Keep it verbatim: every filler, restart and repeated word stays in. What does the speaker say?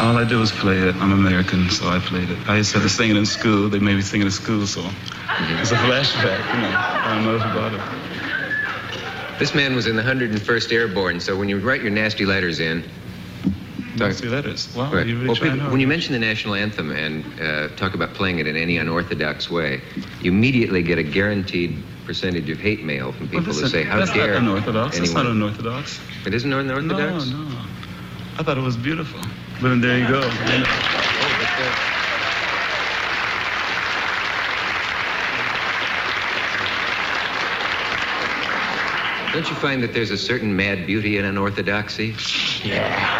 All I did was play it. I'm American, so I played it. I used to have to sing it in school. They made me sing it in school, so it's a flashback, you know. I don't know about it. This man was in the one hundred first Airborne, so when you write your nasty letters in... Nasty letters? Wow, right. you really well, trying people, hard. when you mention the national anthem and uh, talk about playing it in any unorthodox way, you immediately get a guaranteed percentage of hate mail from people well, listen, that say, how that's dare not unorthodox. anyone... That's not unorthodox. It isn't unorthodox? No, no. I thought it was beautiful. But then there you go. You know. Oh, but the... Don't you find that there's a certain mad beauty in unorthodoxy? Yeah.